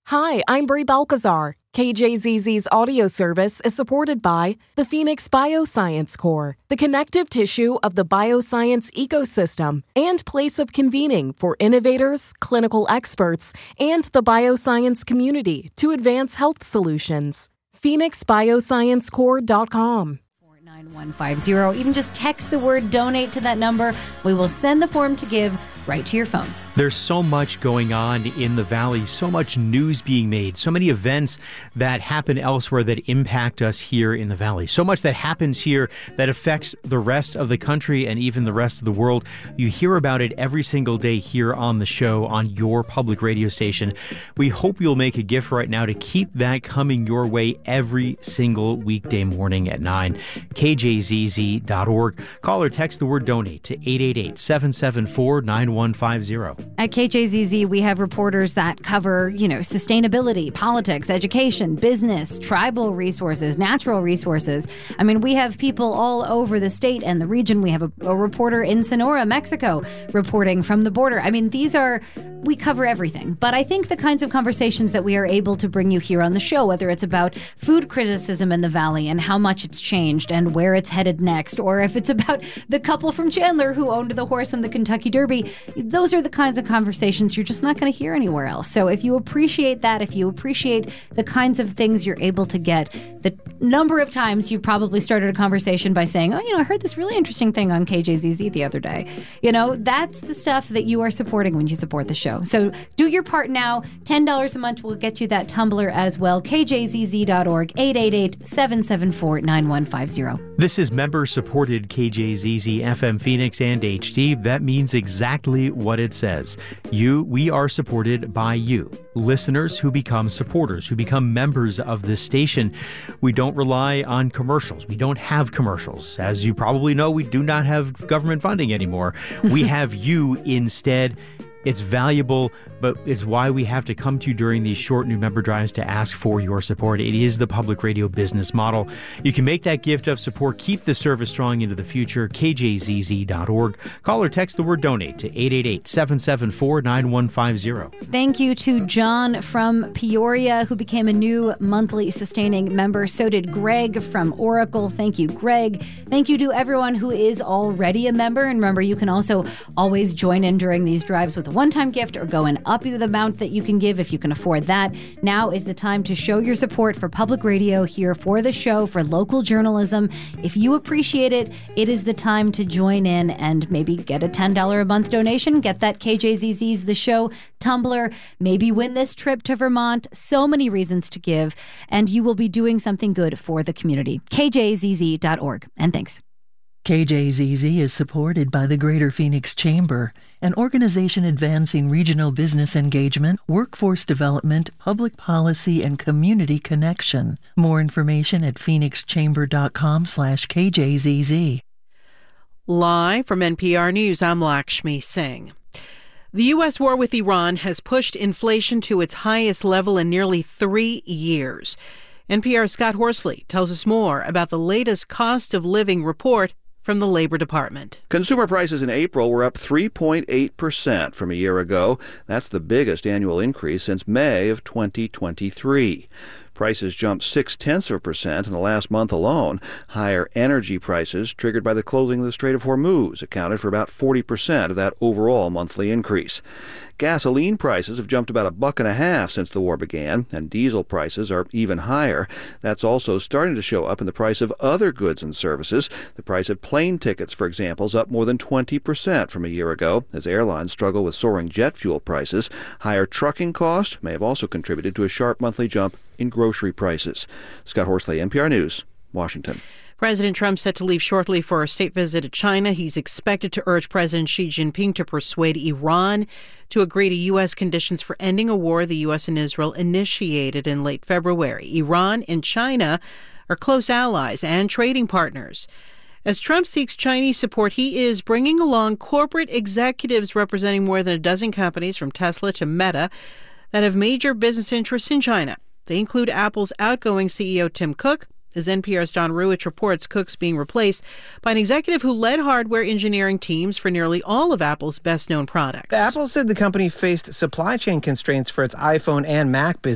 Hi, I'm Brie Balcazar. KJZZ's audio service is supported by the Phoenix Bioscience Core, the connective tissue of the bioscience ecosystem and place of convening for innovators, clinical experts, and the bioscience community to advance health solutions. PhoenixBioscienceCore.com. 9150. Even just text the word donate to that number. We will send the form to give right to your phone. There's so much going on in the Valley, so much news being made, so many events that happen elsewhere that impact us here in the Valley, so much that happens here that affects the rest of the country and even the rest of the world. You hear about it every single day here on the show on your public radio station. We hope you'll make a gift right now to keep that coming your way every single weekday morning at 9. KJZZ.org. Call or text the word donate to 888-774-9150. At KJZZ, we have reporters that cover, sustainability, politics, education, business, tribal resources, natural resources. I mean, we have people all over the state and the region. We have a reporter in Sonora, Mexico, reporting from the border. I mean, we cover everything. But I think the kinds of conversations that we are able to bring you here on the show, whether it's about food criticism in the Valley and how much it's changed and where it's headed next, or if it's about the couple from Chandler who owned the horse in the Kentucky Derby, those are the kinds of conversations you're just not going to hear anywhere else. So if you appreciate that, if you appreciate the kinds of things you're able to get, the number of times you probably started a conversation by saying, I heard this really interesting thing on KJZZ the other day. That's the stuff that you are supporting when you support the show. So do your part now. $10 a month will get you that tumbler as well. KJZZ.org, 888-774-9150. This is member-supported KJZZ FM Phoenix and HD. That means exactly what it says. We are supported by you, listeners who become supporters, who become members of this station. We don't rely on commercials. We don't have commercials. As you probably know, we do not have government funding anymore. We have you instead. It's valuable, but it's why we have to come to you during these short new member drives to ask for your support. It is the public radio business model. You can make that gift of support, keep the service strong into the future, kjzz.org. Call or text the word donate to 888-774-9150. Thank you to John from Peoria, who became a new monthly sustaining member. So did Greg from Oracle. Thank you, Greg. Thank you to everyone who is already a member. And remember, you can also always join in during these drives with a one-time gift or going up the amount that you can give if you can afford that. Now is the time to show your support for public radio here, for the show, for local journalism. If you appreciate it, it is the time to join in and maybe get a $10 a month donation, get that KJZZ's The Show tumbler, maybe win this trip to Vermont. So many reasons to give, and you will be doing something good for the community. KJZZ.org. And thanks. KJZZ is supported by the Greater Phoenix Chamber, an organization advancing regional business engagement, workforce development, public policy, and community connection. More information at phoenixchamber.com/KJZZ. Live from NPR News, I'm Lakshmi Singh. The U.S. war with Iran has pushed inflation to its highest level in nearly 3 years. NPR's Scott Horsley tells us more about the latest cost of living report from the Labor Department. Consumer prices in April were up 3.8% from a year ago. That's the biggest annual increase since May of 2023. Prices jumped 0.6% in the last month alone. Higher energy prices, triggered by the closing of the Strait of Hormuz, accounted for about 40% of that overall monthly increase. Gasoline prices have jumped about $1.50 since the war began, and diesel prices are even higher. That's also starting to show up in the price of other goods and services. The price of plane tickets, for example, is up more than 20% from a year ago, as airlines struggle with soaring jet fuel prices. Higher trucking costs may have also contributed to a sharp monthly jump in grocery prices. Scott Horsley, NPR News, Washington. President Trump set to leave shortly for a state visit to China. He's expected to urge President Xi Jinping to persuade Iran to agree to U.S. conditions for ending a war the U.S. and Israel initiated in late February. Iran and China are close allies and trading partners. As Trump seeks Chinese support, he is bringing along corporate executives representing more than a dozen companies from Tesla to Meta that have major business interests in China. They include Apple's outgoing CEO Tim Cook. As NPR's Don Ruwitch reports, Cook's being replaced by an executive who led hardware engineering teams for nearly all of Apple's best-known products. Apple said the company faced supply chain constraints for its iPhone and Mac business.